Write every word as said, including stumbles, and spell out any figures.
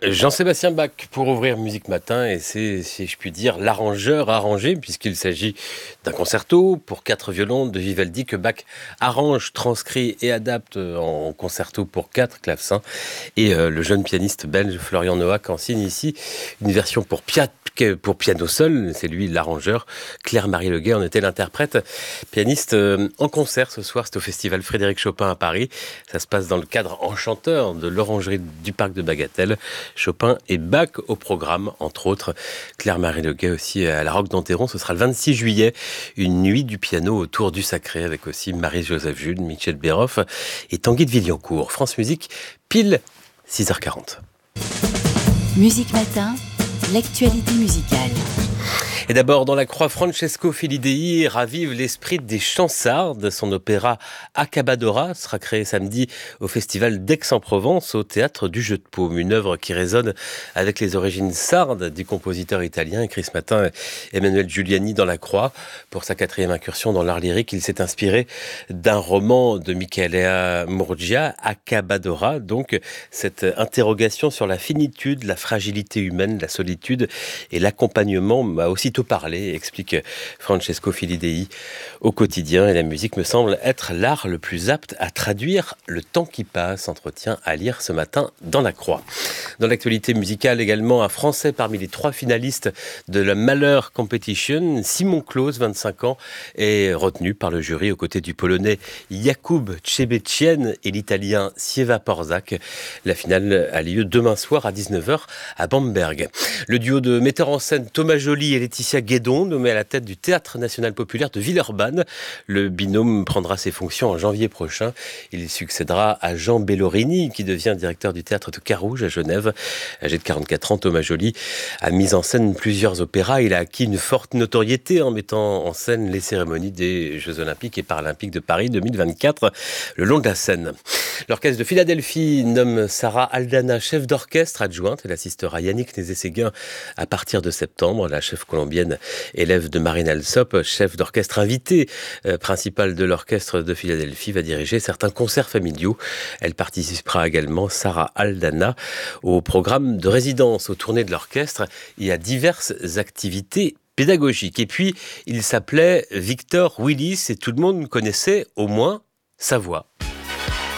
Jean-Sébastien Bach pour ouvrir Musique Matin, et c'est, si je puis dire, l'arrangeur arrangé, puisqu'il s'agit d'un concerto pour quatre violons de Vivaldi que Bach arrange, transcrit et adapte en concerto pour quatre clavecins. Et euh, le jeune pianiste belge Florian Noack en signe ici une version pour, pia- pour piano seul, c'est lui l'arrangeur. Claire-Marie Leguet en était l'interprète. Pianiste euh, en concert ce soir, c'est au festival Frédéric Chopin à Paris. Ça se passe dans le cadre enchanteur de l'orangerie du parc de Bagatelle. Chopin et Bach au programme, entre autres. Claire-Marie Leguet aussi à la Roque d'Enterron. Ce sera le vingt-six juillet, une nuit du piano autour du sacré, avec aussi Marie-Joseph Jude, Michel Béroff et Tanguy de Villancourt. France Musique, pile six heures quarante. Musique Matin, l'actualité musicale. Et d'abord, dans la Croix, Francesco Filidei ravive l'esprit des Chansardes. Son opéra Accabadora sera créé samedi au festival d'Aix-en-Provence, au théâtre du Jeu de Paume. Une œuvre qui résonne avec les origines sardes du compositeur italien. Écrit ce matin Emmanuel Giuliani dans la Croix. Pour sa quatrième incursion dans l'art lyrique, il s'est inspiré d'un roman de Michaela Murgia, Accabadora. Donc, cette interrogation sur la finitude, la fragilité humaine, la solitude et l'accompagnement m'a aussi parler, explique Francesco Filidei au quotidien. Et la musique me semble être l'art le plus apte à traduire le temps qui passe. Entretien à lire ce matin dans la Croix. Dans l'actualité musicale également, un Français parmi les trois finalistes de la Malheur Competition, Simon Claus, vingt-cinq ans, est retenu par le jury aux côtés du Polonais Jakub Trzebecień et l'Italien Sieva Porzak. La finale a lieu demain soir à dix-neuf heures à Bamberg. Le duo de metteurs en scène Thomas Joly et Laetitia Guédon, nommé à la tête du Théâtre National Populaire de Villeurbanne. Le binôme prendra ses fonctions en janvier prochain. Il succédera à Jean Bellorini, qui devient directeur du Théâtre de Carouge à Genève. Âgé de quarante-quatre ans, Thomas Joly a mis en scène plusieurs opéras. Il a acquis une forte notoriété en mettant en scène les cérémonies des Jeux Olympiques et Paralympiques de Paris deux mille vingt-quatre, le long de la Seine. L'orchestre de Philadelphie nomme Sarah Aldana chef d'orchestre adjointe. Elle assistera Yannick Nézet-Séguin à partir de septembre. La chef colombienne, élève de Marine Alsop, chef d'orchestre invité euh, principal de l'orchestre de Philadelphie, va diriger certains concerts familiaux. Elle participera également, Sarah Aldana, au programme de résidence aux tournées de l'orchestre et à diverses activités pédagogiques. Et puis, il s'appelait Victor Willis et tout le monde connaissait au moins sa voix.